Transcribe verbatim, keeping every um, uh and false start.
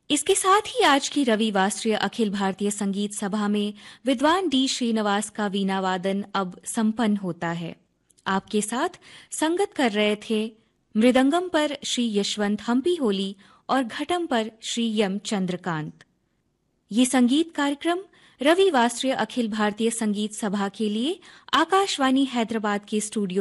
इसके साथ ही आज की रवि वासरीय अखिल भारतीय संगीत सभा में विद्वान डी श्रीनिवास का वीणा वादन अब संपन्न होता है। आपके साथ संगत कर रहे थे मृदंगम पर श्री यशवंत हम्पी होली और घटम पर श्री यम चंद्रकांत। ये संगीत कार्यक्रम रवि वासरीय अखिल भारतीय संगीत सभा के लिए आकाशवाणी हैदराबाद के स्टूडियो